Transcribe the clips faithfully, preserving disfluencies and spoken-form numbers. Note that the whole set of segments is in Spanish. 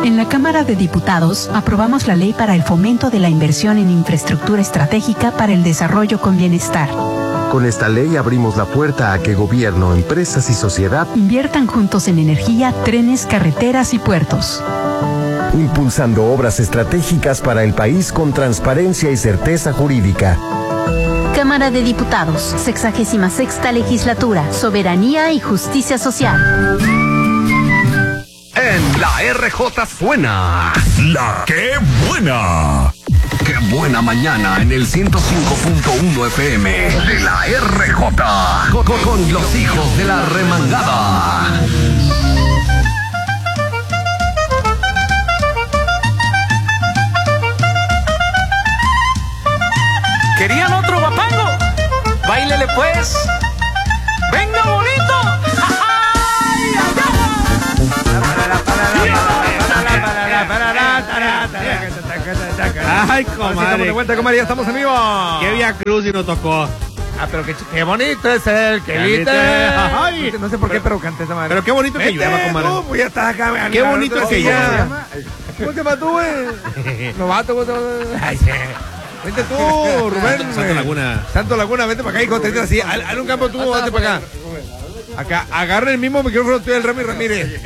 En la Cámara de Diputados aprobamos la ley para el fomento de la inversión en infraestructura estratégica para el desarrollo con bienestar. Con esta ley abrimos la puerta a que gobierno, empresas y sociedad inviertan juntos en energía, trenes, carreteras y puertos. Impulsando obras estratégicas para el país con transparencia y certeza jurídica. Cámara de Diputados, sexagésima sexta legislatura, soberanía y justicia social. En la R J suena La Qué Buena. Qué buena mañana en el ciento cinco punto uno F M de la R J con, con, con los hijos de la remangada. ¿Querían otro guapango? ¡Báilele pues! ¡Venga bonito! Ay, comadre. De vuelta, comadre, ya estamos en vivo. Qué Vía Cruz y nos tocó. Ah, pero qué, qué bonito es el que viste. Ay, no sé por qué, pero canté esa madre. Pero qué bonito que llueva, comadre. No, pues ya estás acá. Qué bonito es que llueva. ¿Cómo te mató, güey? Novato, güey. Ay, sí. Vente tú, Rubén. Santo Laguna. Santo Laguna, vente para acá, hijo. Te así. Haz un campo tú, vente para acá. Acá, agarra el mismo micrófono tuyo del Rami Ramírez.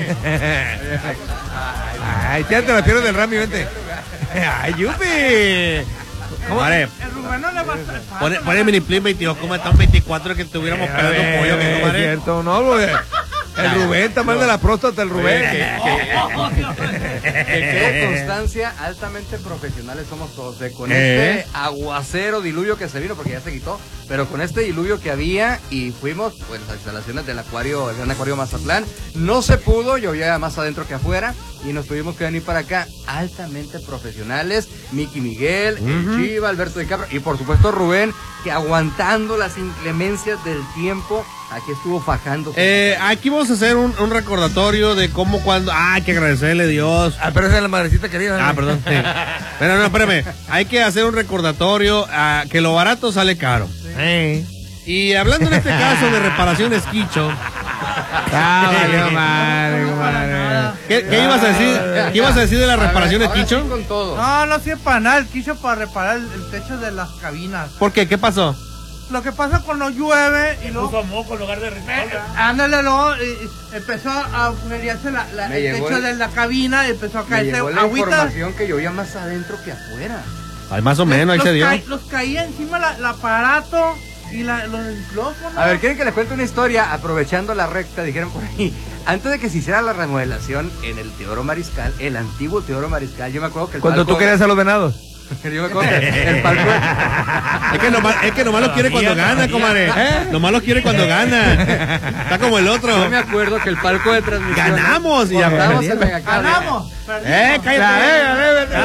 Ay, tírate la pierna del Rami, vente. Ay, Yupi. Comadre. Pone, pone el mini plin veintidós, como está un veinticuatro que tuviéramos pelando pollo, que comadre. Es cierto, no, güey. El Rubén está mal de la próstata, el Rubén. Que quede constancia, altamente profesionales somos todos. Eh, con ¿Eh? este aguacero, diluvio que se vino, porque ya se quitó, pero con este diluvio que había y fuimos, pues las instalaciones del acuario, el gran acuario Mazatlán, no se pudo, llovía más adentro que afuera y nos tuvimos que venir para acá, altamente profesionales, Miki Miguel, uh-huh. el Chiva, Alberto de Capra y por supuesto Rubén, que aguantando las inclemencias del tiempo, aquí estuvo fajando. Eh, aquí vamos a hacer un, un recordatorio de cómo cuando... Ah, hay que agradecerle a Dios. Ah, pero esa es la madrecita querida. ¿no? Ah, perdón. Sí. Pero no, espérame. Hay que hacer un recordatorio a que lo barato sale caro. Sí. Y hablando en este caso de reparaciones Quicho. Ah, valió madre, madre. ¿Qué, ¿Qué ibas a decir? ¿Qué ibas a decir de las reparaciones Quicho? Sí con todo. No, no sirve para nada el Quicho para reparar el, el techo de las cabinas. ¿Por qué? ¿Qué pasó? Lo que pasa cuando llueve y luego... puso moco en lugar de risol. Ándale, luego y, y empezó a agujerearse la, la, el techo el, de la cabina y empezó a caerse agüita. La agüita. información que llovía más adentro que afuera. Ay, más o menos, ahí los se dio. Ca los caía encima la, el aparato y la, los micrófonos. A ver, ¿quieren que les cuente una historia? Aprovechando la recta, dijeron por ahí. Antes de que se hiciera la remodelación en el Teodoro Mariscal, el antiguo Teodoro Mariscal, yo me acuerdo que el Cuando palco... tú querías a los venados. Yo me acuerdo que el palco... Es que nomás, es que nomás lo quiere cuando gana, comadre. ¿Eh? Nomás lo quiere cuando gana. Está como el otro. Yo me acuerdo que el palco de transmisión... ¡Ganamos! Y Ganamos el Megacable. ¡Ganamos! ¡Eh, cállate!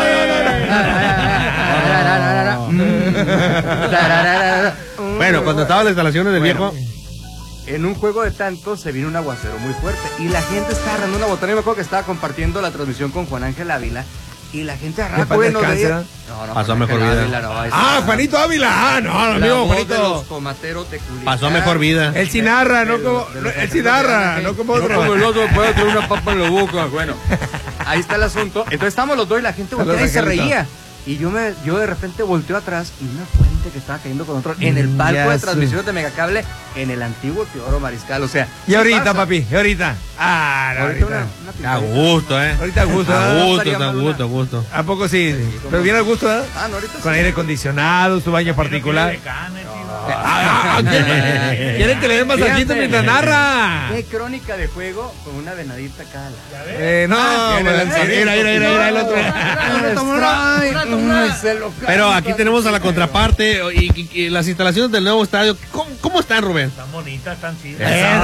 Bueno, cuando estaba las instalaciones del bueno, viejo... En un juego de tantos se vino un aguacero muy fuerte y la gente estaba agarrando una botana. Yo me acuerdo que estaba compartiendo la transmisión con Juan Ángel Ávila y la gente agarraba no, no, pasó a mejor vida. Ávila, no, ah, Juanito Ávila. Ah, no, amigo Juanito. De los tomateros de Culiacán. Pasó a mejor vida. Él sí narra, no como... Él sí narra, no como otro. No como el otro, puede tener una papa en la boca. Bueno, ahí está el asunto. Entonces estábamos los dos y la gente volteaba y se reía. Y yo me, yo de repente volteo atrás y una fuente que estaba cayendo con control en el palco yes. de transmisiones de Megacable en el antiguo Teodoro Mariscal, o sea. ¿Y ahorita, pasa? Papi? ¿Y ahorita? Ah, no, ahorita. ahorita. Una, una a gusto, eh. Ahorita a gusto, A ¿eh? gusto, a gusto, a gusto. ¿A poco sí? sí Pero viene a gusto, ¿eh? Ah, no, ahorita con sí. aire acondicionado, su baño particular. Ah, ¿quieren que le den masajito mientras narra? ¿Qué crónica de juego con una venadita cada lado? Eh, no, mira, mira, mira, el otro. Pero aquí tenemos a la contraparte y, y, y las instalaciones del nuevo estadio. ¿Cómo, cómo están, Rubén? Están bonitas, están chidas.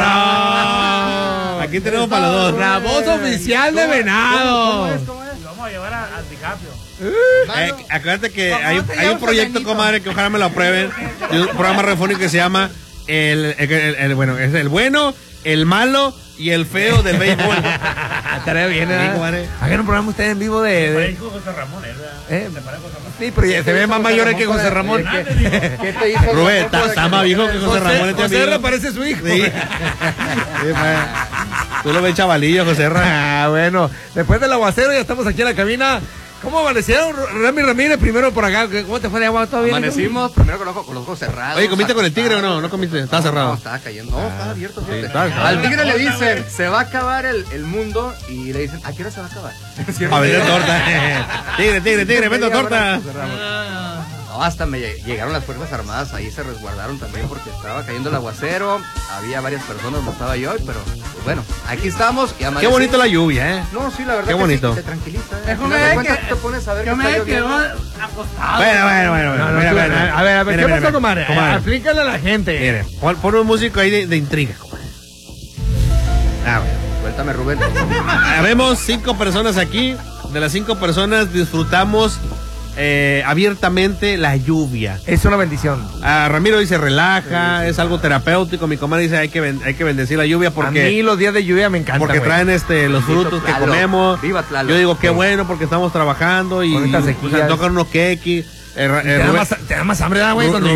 Aquí tenemos para los dos. La voz oficial de Venado. ¿Cómo es? ¿Cómo es? Y vamos a llevar a, a DiCaprio. Eh, acuérdate que hay, hay un proyecto, comadre, que ojalá me lo aprueben, de un programa radiofónico que se llama el, el, el, el bueno, es el bueno, el malo y el feo del béisbol. Estaría bien, ¿eh? Hagan un programa ustedes en vivo de... de... José Ramón, ¿verdad? ¿Eh? Sí, pero ya se ve más mayor que José Ramón. ¿Qué te hizo? Rubén, está más viejo que José Ramón. José Ramón parece su hijo. Sí. Sí, tú lo ves chavalillo, José Ramón. Ah, bueno. Después del aguacero ya estamos aquí en la cabina. ¿Cómo amanecieron, Rami Ramírez? Primero por acá. ¿Cómo te fue de agua todavía? Amanecimos primero con los, ojos, con los ojos cerrados. Oye, ¿comiste con el tigre o no? ¿No comiste? Estaba cerrado. No, estaba cayendo. No, estaba abierto. Sí, fíjate. estaba cerrado. Al tigre le dicen, se va a acabar el, el mundo. Y le dicen, ¿a qué hora se va a acabar? A vender torta. Tigre, tigre, tigre, vendo torta. No, hasta me llegaron las Fuerzas Armadas, ahí se resguardaron también porque estaba cayendo el aguacero, había varias personas, no estaba yo, pero pues bueno, aquí estamos y Qué bonito la lluvia, ¿eh? No, sí, la verdad Qué que bonito. sí, te tranquiliza. ¿eh? Déjame Al final de ver cuentas, que- tú te pones a ver Yo que me está quedo lloviendo. acostado. Bueno, bueno, bueno, bueno. No, no, mira, tú- mira, a ver, a ver, mira, ¿qué mira, pasó, comadre? comadre. Explícale a la gente. Mire, pon, pon un músico ahí de, de intriga, comadre. Ah, bueno. Suéltame, Rubén. Habemos cinco personas aquí. De las cinco personas disfrutamos eh, abiertamente la lluvia. Es una bendición. Ah, Ramiro dice relaja, es algo terapéutico. Mi comadre dice hay que ben- hay que bendecir la lluvia porque a mí los días de lluvia me encantan. porque güey. traen este los Bendito frutos que Tlaloc. comemos. Viva Tlaloc. Yo digo qué Sí. bueno porque estamos trabajando y Con estas y, sequías. o sea, tocan unos quequis. Eh, Ra- eh, Te da Rubén- más, te da más hambre, ¿verdad, güey. Ru- cuando